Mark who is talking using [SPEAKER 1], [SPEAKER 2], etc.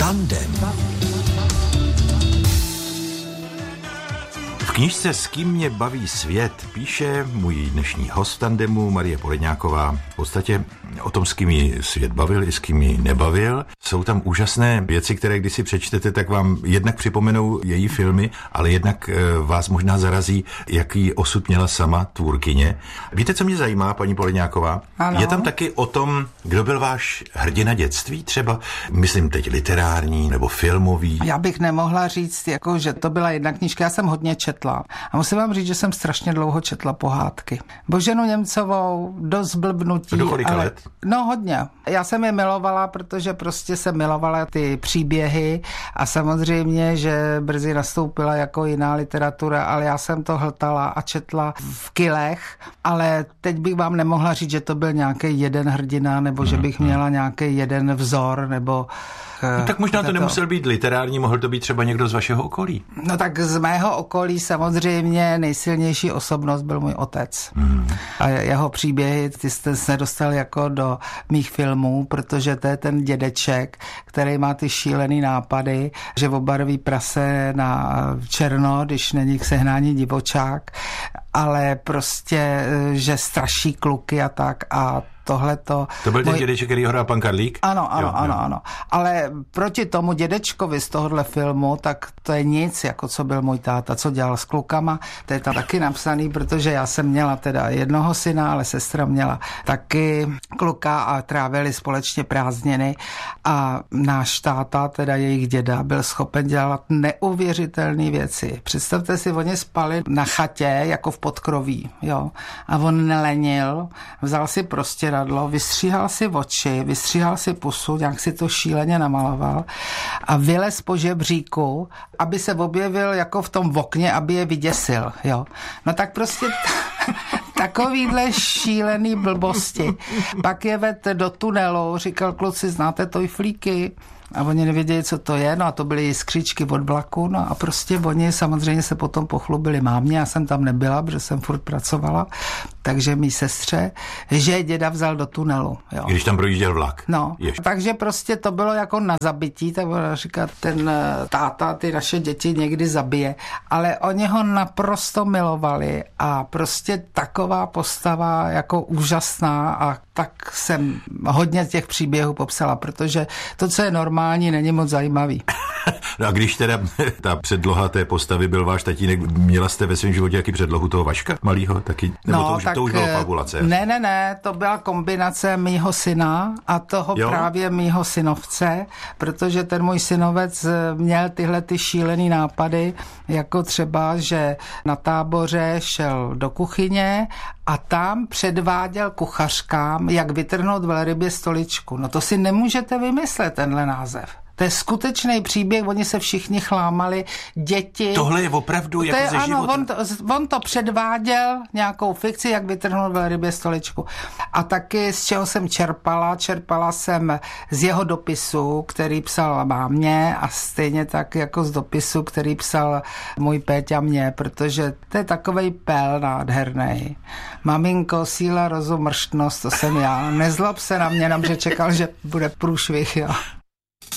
[SPEAKER 1] Tandem.
[SPEAKER 2] V knížce S kým mě baví svět píše můj dnešní host tandemu Marie Poledňáková v podstatě o tom, s kým ji svět bavil i s kým ji nebavil. Jsou tam úžasné věci, které když si přečtete, tak vám jednak připomenou její filmy, ale jednak vás možná zarazí, jaký osud měla sama tvůrkyně. Víte, co mě zajímá, paní Poledňáková?
[SPEAKER 3] Ano.
[SPEAKER 2] Je tam taky o tom, kdo byl váš hrdina dětství třeba? Myslím teď literární nebo filmový.
[SPEAKER 3] Já bych nemohla říct, jako, že to byla jedna knížka, já jsem hodně četla. A musím vám říct, že jsem strašně dlouho četla pohádky. Boženu Němcovou, Dost blbnutí.
[SPEAKER 2] Do kolika let?
[SPEAKER 3] No hodně. Já jsem je milovala, protože prostě jsem milovala ty příběhy a samozřejmě, že brzy nastoupila jako jiná literatura, ale já jsem to hltala a četla v kilech, ale teď bych vám nemohla říct, že to byl nějaký jeden hrdina, nebo že bych měla nějaký jeden vzor, nebo...
[SPEAKER 2] No, tak možná to nemusel být literární, mohl to být třeba někdo z vašeho okolí.
[SPEAKER 3] No tak z mého okolí samozřejmě nejsilnější osobnost byl můj otec. A jeho příběhy, ty jste se dostali jako do mých filmů, protože to je ten dědeček, který má ty šílený nápady, že obarví prase na černo, když není k sehnání divočák, ale prostě, že straší kluky a tak a tohleto.
[SPEAKER 2] To byl ten dědeček, který hrál pan Karlík?
[SPEAKER 3] Ano. Ale proti tomu dědečkovi z tohohle filmu, tak to je nic, jako co byl můj táta, co dělal s klukama. To je tam taky napsaný, protože já jsem měla teda jednoho syna, ale sestra měla taky kluka a trávili společně prázdniny a náš táta, teda jejich děda, byl schopen dělat neuvěřitelné věci. Představte si, oni spali na chatě, jako v podkroví, jo. A on nelenil, vzal si prostě vystříhal si oči, vystříhal si pusu, nějak si to šíleně namaloval a vylez po žebříku, aby se objevil jako v tom okně, aby je vyděsil, jo. No tak prostě takovýhle šílený blbosti. Pak je ved do tunelu, říkal, kluci, znáte tojflíky? A oni nevěděli, co to je, no a to byly jiskřičky od vlaku, no a prostě oni samozřejmě se potom pochlubili mámě, já jsem tam nebyla, protože jsem furt pracovala, takže mý sestře, že děda vzal do tunelu. Jo.
[SPEAKER 2] Když tam projížděl vlak.
[SPEAKER 3] No, takže prostě to bylo jako na zabití, tak ona říká, ten táta ty naše děti někdy zabije, ale oni ho naprosto milovali a prostě taková postava jako úžasná a tak jsem hodně těch příběhů popsala, protože to, co je normální, není moc zajímavý.
[SPEAKER 2] No a když teda ta předloha té postavy byl váš tatínek, měla jste ve svém životě jaký předlohu toho Vaška malýho taky? Nebo
[SPEAKER 3] no,
[SPEAKER 2] to už bylo fabulace?
[SPEAKER 3] Ne, to byla kombinace mýho syna a toho právě mýho synovce, protože ten můj synovec měl tyhle ty šílený nápady, jako třeba, že na táboře šel do kuchyně a tam předváděl kuchařkám, jak vytrhnout velrybě stoličku. No to si nemůžete vymyslet, tenhle název. To je skutečný příběh, oni se všichni chlámali, děti.
[SPEAKER 2] Tohle je opravdu jako ze života.
[SPEAKER 3] Ano, on to předváděl, nějakou fikci, jak vytrhnout velrybě stoličku. A taky z čeho jsem čerpala jsem z jeho dopisu, který psal mámě a stejně tak jako z dopisu, který psal můj Péťa mě, protože to je takovej pel nádherný. Maminko, síla, rozum, mrštnost, to jsem já. Nezlob se na mě, že čekal, že bude průšvih, jo.